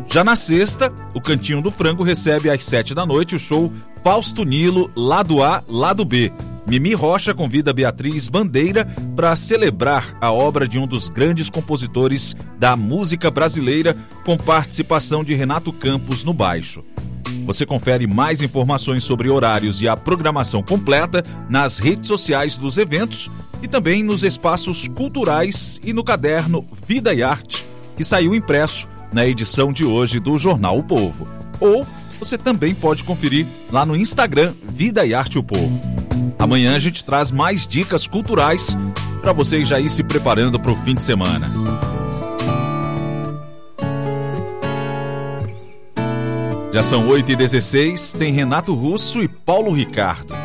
Já na sexta, o Cantinho do Frango recebe às 7 da noite o show Fausto Nilo, Lado A, Lado B. Mimi Rocha convida Beatriz Bandeira para celebrar a obra de um dos grandes compositores da música brasileira, com participação de Renato Campos no baixo. Você confere mais informações sobre horários e a programação completa nas redes sociais dos eventos e também nos espaços culturais e no caderno Vida e Arte, que saiu impresso na edição de hoje do Jornal O Povo. Ou você também pode conferir lá no Instagram Vida e Arte O Povo. Amanhã a gente traz mais dicas culturais para vocês já ir se preparando para o fim de semana. Já são 8h16, tem Renato Russo e Paulo Ricardo.